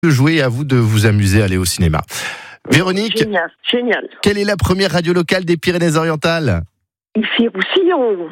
de jouer et à vous de vous amuser à aller au cinéma. Véronique, Génial. quelle est la première radio locale des Pyrénées-Orientales ? Ici Roussillon.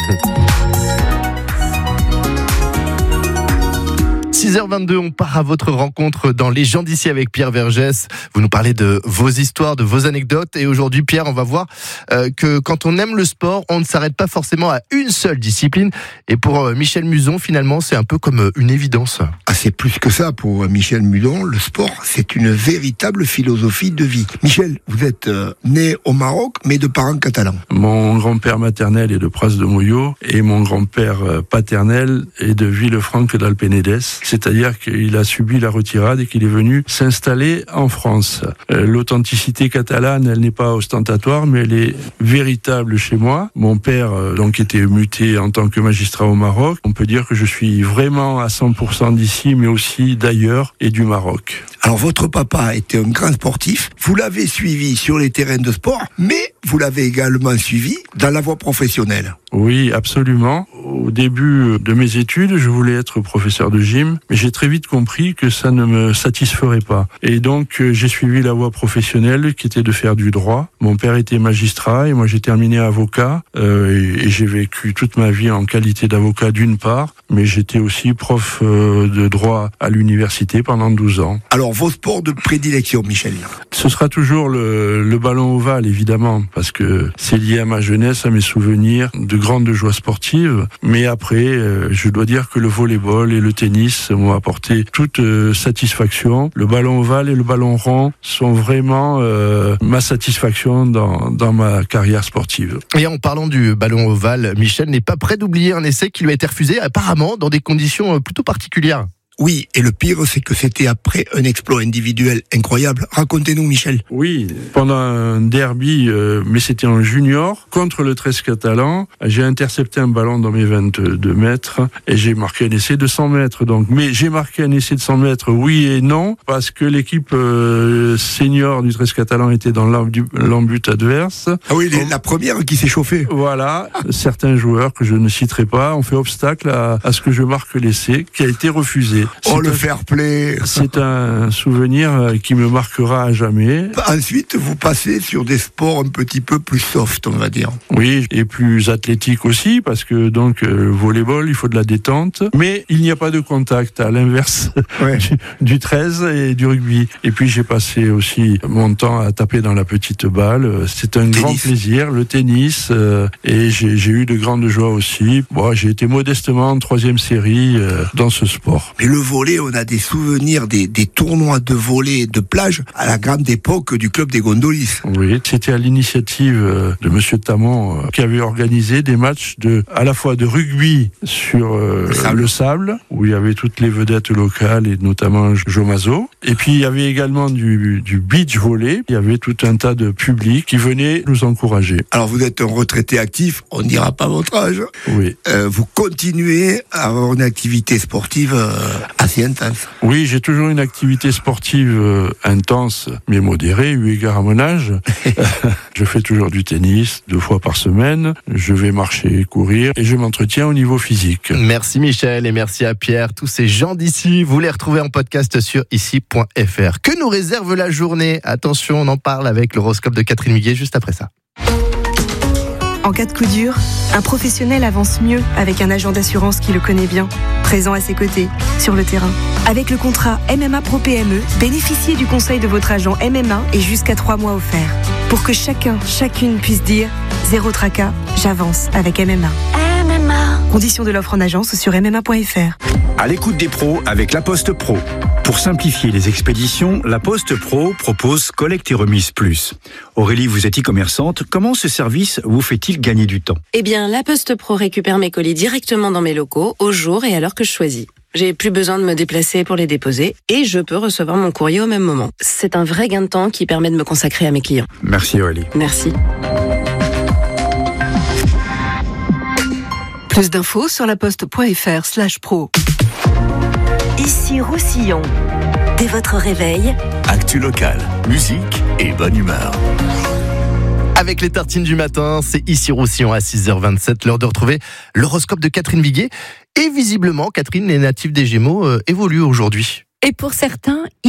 6h22, on part à votre rencontre dans Les gens d'ici avec Pierre Vergès. Vous nous parlez de vos histoires, de vos anecdotes. Et aujourd'hui, Pierre, on va voir que quand on aime le sport, on ne s'arrête pas forcément à une seule discipline. Et pour Michel Muson, finalement, c'est un peu comme une évidence. Ah, c'est plus que ça pour Michel Muson. Le sport, c'est une véritable philosophie de vie. Michel, vous êtes né au Maroc, mais de parents catalans. Mon grand-père maternel est de Pras de Moyo et mon grand-père paternel est de Villefranche d'Alpénédès. C'est-à-dire qu'il a subi la retirade et qu'il est venu s'installer en France. L'authenticité catalane, elle n'est pas ostentatoire, mais elle est véritable chez moi. Mon père, donc, était muté en tant que magistrat au Maroc. On peut dire que je suis vraiment à 100% d'ici, mais aussi d'ailleurs et du Maroc. Alors, votre papa était un grand sportif. Vous l'avez suivi sur les terrains de sport, mais vous l'avez également suivi dans la voie professionnelle. Oui, absolument. Au début de mes études, je voulais être professeur de gym, mais j'ai très vite compris que ça ne me satisferait pas. Et donc, j'ai suivi la voie professionnelle qui était de faire du droit. Mon père était magistrat et moi j'ai terminé avocat et j'ai vécu toute ma vie en qualité d'avocat d'une part, mais j'étais aussi prof de droit à l'université pendant 12 ans. Alors, vos sports de prédilection, Michel? Ce sera toujours le ballon ovale, évidemment, parce que c'est lié à ma jeunesse, à mes souvenirs de grandes joies sportives. Mais après, je dois dire que le volleyball et le tennis m'ont apporté toute satisfaction. Le ballon ovale et le ballon rond sont vraiment ma satisfaction dans ma carrière sportive. Et en parlant du ballon ovale, Michel n'est pas prêt d'oublier un essai qui lui a été refusé, apparemment dans des conditions plutôt particulières. Oui, et le pire, c'est que c'était après un exploit individuel incroyable. Racontez-nous, Michel. Oui, pendant un derby, mais c'était en junior, contre le 13 catalan, j'ai intercepté un ballon dans mes 22 mètres et j'ai marqué un essai de 100 mètres. Donc, mais j'ai marqué un essai de 100 mètres, oui et non, parce que l'équipe senior du 13 catalan était dans l'embut adverse. Ah oui, la première qui s'est chauffée. Voilà, certains joueurs que je ne citerai pas ont fait obstacle à ce que je marque l'essai, qui a été refusé. Le fair play. C'est un souvenir qui me marquera à jamais. Ensuite, vous passez sur des sports un petit peu plus soft, on va dire. Oui, et plus athlétique aussi, parce que donc le volleyball, il faut de la détente, mais il n'y a pas de contact, à l'inverse du 13 et du rugby. Et puis j'ai passé aussi mon temps à taper dans la petite balle. C'est un grand plaisir, le tennis, et j'ai eu de grandes joies aussi. Bon, j'ai été modestement en 3e série dans ce sport. Mais le volley, on a des souvenirs des tournois de volley de plage à la grande époque du club des Gondolis. Oui, c'était à l'initiative de Monsieur Tamon qui avait organisé des matchs à la fois de rugby sur le sable, où il y avait toutes les vedettes locales et notamment Joe Mazzo. Et puis il y avait également du beach volley. Il y avait tout un tas de publics qui venaient nous encourager. Alors vous êtes un retraité actif, on ne dira pas votre âge. Oui. Vous continuez à avoir une activité sportive assez intense. Oui, j'ai toujours une activité sportive intense, mais modérée, eu égard à mon âge. Je fais toujours du tennis 2 fois par semaine. Je vais marcher, courir et je m'entretiens au niveau physique. Merci Michel et merci à Pierre. Tous ces gens d'ici, vous les retrouvez en podcast sur ici.fr. Que nous réserve la journée ? Attention, on en parle avec l'horoscope de Catherine Miguet juste après ça. En cas de coup dur, un professionnel avance mieux avec un agent d'assurance qui le connaît bien, présent à ses côtés, sur le terrain. Avec le contrat MMA Pro PME, bénéficiez du conseil de votre agent MMA et jusqu'à 3 mois offerts. Pour que chacune puisse dire « Zéro tracas, j'avance avec MMA ». Conditions de l'offre en agence sur mma.fr. À l'écoute des pros avec La Poste Pro. Pour simplifier les expéditions, La Poste Pro propose Collecte et Remise Plus. Aurélie, vous êtes e-commerçante. Comment ce service vous fait-il gagner du temps ? Eh bien, La Poste Pro récupère mes colis directement dans mes locaux, au jour et à l'heure que je choisis. J'ai plus besoin de me déplacer pour les déposer et je peux recevoir mon courrier au même moment. C'est un vrai gain de temps qui permet de me consacrer à mes clients. Merci Aurélie. Merci. Plus d'infos sur laposte.fr/pro. Ici Roussillon. Dès votre réveil, actu locale, musique et bonne humeur. Avec les tartines du matin, c'est ici Roussillon à 6h27, l'heure de retrouver l'horoscope de Catherine Miguet. Et visiblement, Catherine, les natifs des Gémeaux évoluent aujourd'hui. Et pour certains,